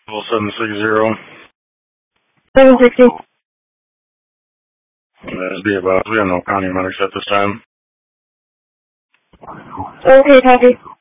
Level 760. 760. That'd be about, we have no county medics at this time. Okay, copy.